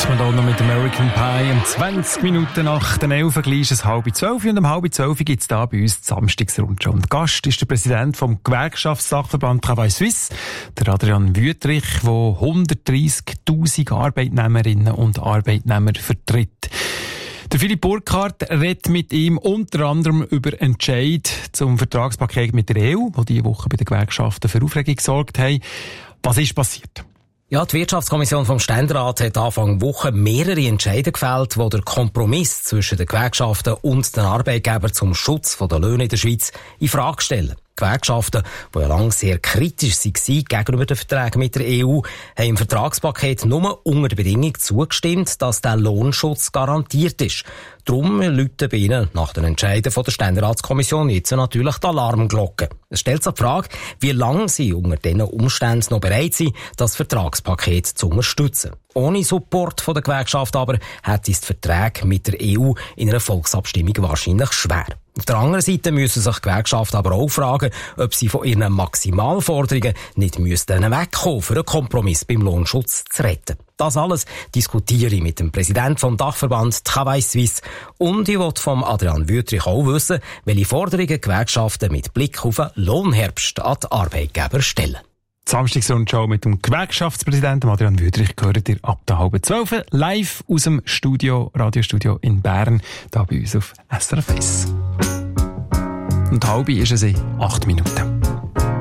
Madonna mit American Pie. 20 Minuten nach den 11 gleich ist es 11:30 und um 11:30 gibt es da bei uns die Samstagsrundschau. Und Gast ist der Präsident vom Gewerkschaftsdachverband Travail Suisse, der Adrian Wüthrich, der 130'000 Arbeitnehmerinnen und Arbeitnehmer vertritt. Der Philipp Burkhardt redet mit ihm unter anderem über Entscheid zum Vertragspaket mit der EU, das diese Woche bei den Gewerkschaften für Aufregung gesorgt haben. Was ist passiert? Ja, die Wirtschaftskommission vom Ständerat hat Anfang Woche mehrere Entscheide gefällt, die den Kompromiss zwischen den Gewerkschaften und den Arbeitgebern zum Schutz der Löhne in der Schweiz in Frage stellen. Gewerkschaften, die ja lange sehr kritisch waren gegenüber den Verträgen mit der EU, haben im Vertragspaket nur unter der Bedingung zugestimmt, dass der Lohnschutz garantiert ist. Darum läuten bei ihnen nach den Entscheiden von der Ständeratskommission jetzt natürlich die Alarmglocken. Es stellt sich die Frage, wie lange sie unter diesen Umständen noch bereit sind, das Vertragspaket zu unterstützen. Ohne Support von der Gewerkschaft aber hätte es die Verträge mit der EU in einer Volksabstimmung wahrscheinlich schwer. Auf der anderen Seite müssen sich Gewerkschaften aber auch fragen, ob sie von ihren Maximalforderungen nicht wegkommen, für einen Kompromiss beim Lohnschutz zu retten. Das alles diskutiere ich mit dem Präsidenten vom Dachverband Travail Suisse und ich will vom Adrian Wüthrich auch wissen, welche Forderungen Gewerkschaften mit Blick auf den Lohnherbst an die Arbeitgeber stellen. Die Samstagsrundschau mit dem Gewerkschaftspräsidenten Adrian Wüthrich gehört ihr ab der 11:30 live aus dem Radiostudio in Bern, da bei uns auf SRF 1. Und halb ist es in 8 Minuten.